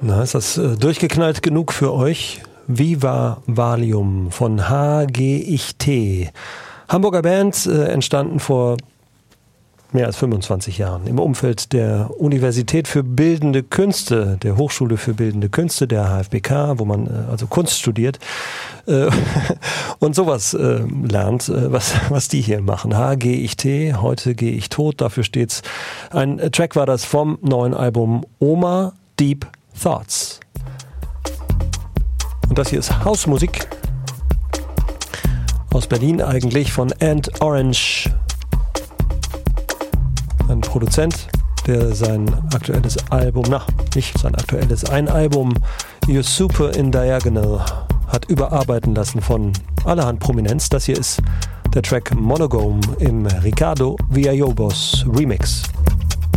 Na, ist das durchgeknallt genug für euch? Viva Valium von HGIT. Hamburger Band, entstanden vor mehr als 25 Jahren im Umfeld der Universität für Bildende Künste, der Hochschule für Bildende Künste, der HFBK, wo man also Kunst studiert und sowas lernt, was die hier machen. HGIT, heute gehe ich tot, dafür steht's. Ein Track war das vom neuen Album Oma Deep Thoughts. Und das hier ist Hausmusik aus Berlin eigentlich von Ant Orange. Ein Produzent, der sein aktuelles Album, ein Album, You're Super in Diagonal, hat überarbeiten lassen von allerhand Prominenz. Das hier ist der Track Monogame im Ricardo Villalobos Remix.